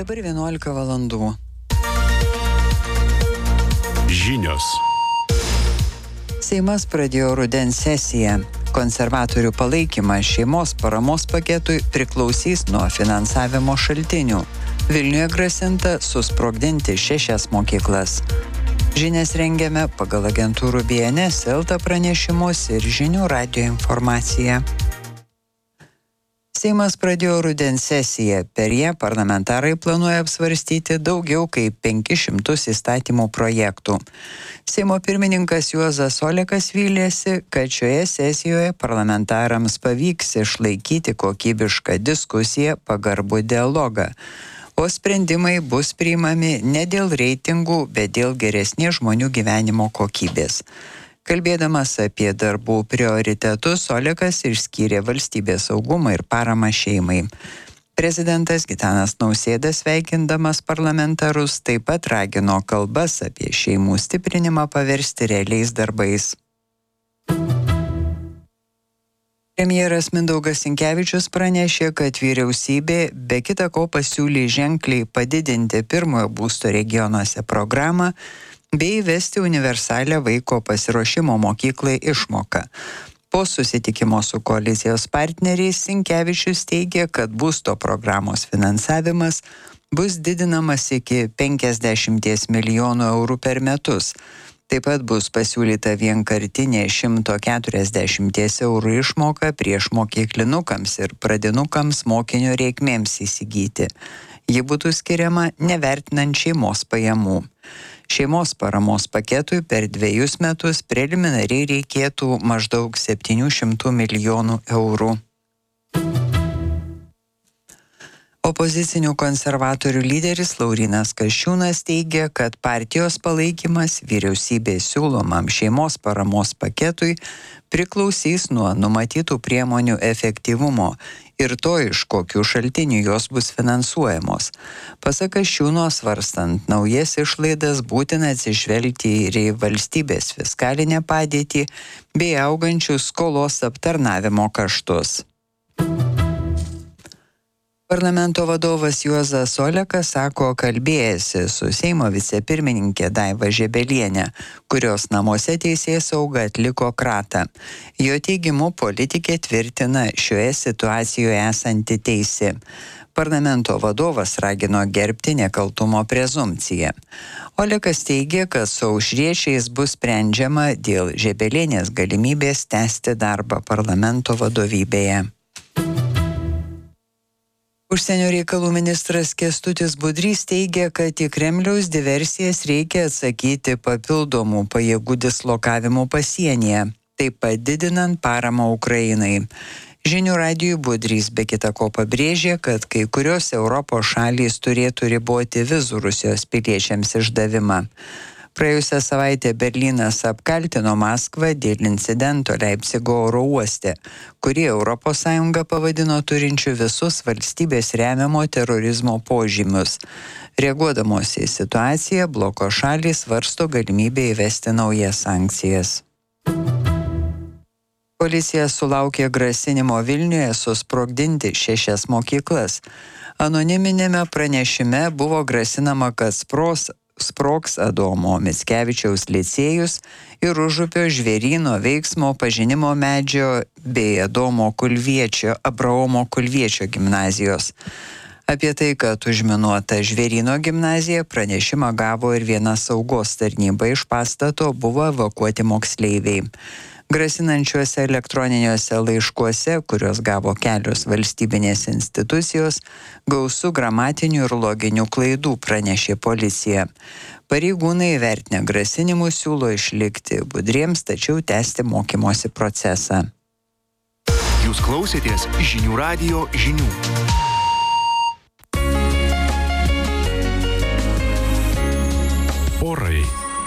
Dabar 11 valandų. Žinios. Seimas pradėjo rudens sesiją. Konservatorių palaikymas šeimos paramos paketui priklausys nuo finansavimo šaltinių. Vilniuje grasinta susprogdinti 6 mokyklas. Žinias rengiame pagal agentūrų BNS LT pranešimus ir žinių radijo informaciją. Seimas pradėjo rudens sesiją. Per ją parlamentarai planuoja apsvarstyti daugiau kaip 500 įstatymų projektų. Seimo pirmininkas Juozas Olekas vylėsi, kad šioje sesijoje parlamentarams pavyks išlaikyti kokybišką diskusiją, pagarbų dialogą. O sprendimai bus priimami ne dėl reitingų, bet dėl geresnės žmonių gyvenimo kokybės. Kalbėdamas apie darbų prioritetus, Olekas išskyrė valstybės saugumą ir paramą šeimai. Prezidentas Gitanas Nausėda, sveikindamas parlamentarus, taip pat ragino kalbas apie šeimų stiprinimą paversti realiais darbais. Premjeras Mindaugas Sinkevičius pranešė, kad vyriausybė be kita ko pasiūlė ženkliai padidinti pirmojo būsto regionuose programą bei įvesti universalią vaiko pasiruošimo mokyklai išmoką. Po susitikimo su koalicijos partneriais Sinkevičius teigė, kad būsto programos finansavimas bus didinamas iki 50 milijonų eurų per metus. Taip pat bus pasiūlyta vienkartinė 140 eurų išmoka priešmokyklinukams ir pradinukams mokinio reikmėms įsigyti. Ji būtų skiriama nevertinant šeimos pajamų. Šeimos paramos paketui per 2 metus preliminariai reikėtų maždaug 700 milijonų eurų. Opozicinių konservatorių lyderis Laurynas Kasčiūnas teigia, kad partijos palaikymas vyriausybės siūlomam šeimos paramos paketui priklausys nuo numatytų priemonių efektyvumo ir to, iš kokių šaltinių jos bus finansuojamos. Pasak Kasčiūno, svarstant naujas išlaidas, būtina atsižvelgti ir į valstybės fiskalinę padėtį bei augančius skolos aptarnavimo kaštus. Parlamento vadovas Juozas Olekas sako, kalbėjęsi su Seimo vicepirmininkė Daiva Žebelienė, kurios namuose teisėsauga atliko kratą. Jo teigimu, politikė tvirtina šioje situacijoje esanti teisi. Parlamento vadovas ragino gerbti nekaltumo prezumpciją. Olekas teigė, kad su aušriečiais bus sprendžiama dėl Žebelienės galimybės tęsti darbą parlamento vadovybėje. Užsienio reikalų ministras Kęstutis Budrys teigia, kad į Kremliaus diversijas reikia atsakyti papildomų pajėgų dislokavimu pasienyje, taip pat didinant paramą Ukrainai. Žinių radijui Budrys be kita ko pabrėžė, kad kai kurios Europos šalys turėtų riboti vizų Rusijos piliečiams išdavimą. Praėjusią savaitę Berlynas apkaltino Maskvą dėl incidento Leipcigo oro uoste, kurį ES pavadino turinčiu visus valstybės remiamo terorizmo požymius. Reaguodamos į situaciją, bloko šalys svarsto galimybę įvesti naujas sankcijas. Policija sulaukė grasinimo Vilniuje susprogdinti 6 mokyklas. Anoniminėme pranešime buvo grasinama, kad sprogs Adomo Mickevičiaus licėjus ir Užupio žvėryno veiksmo pažinimo medžio bei Abraomo Kulviečio gimnazijos. Apie tai, kad užminuota žvėryno gimnazija, pranešimą gavo ir viena saugos tarnyba iš pastato, buvo evakuoti moksleiviai. Grasinančiuose elektroniniuose laiškuose, kuriuos gavo kelios valstybinės institucijos, gausu gramatinių ir loginių klaidų, pranešė policija. Pareigūnai įvertinę grasinimus siūlo išlikti budriems, tačiau tęsti mokymosi procesą. Jūs klausėtės Žinių radijo žinių. Orai.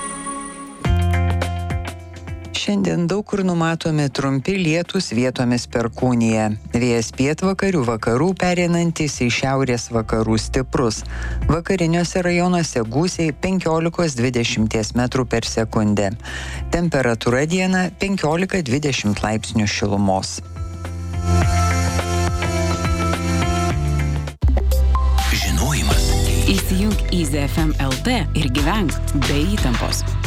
Šiandien daug kur numatomi trumpi lietūs, vietomis perkūnija. Vėjas pietvakarių vakarų pereinantis į šiaurės vakarų stiprus. Vakariniuose rajonuose gūsiai 15-20 metrų per sekundę. Temperatūra dieną 15-20 laipsnių šilumos. Žinojimas Įsijunk į ZFM LT ir gyvenk be įtampos.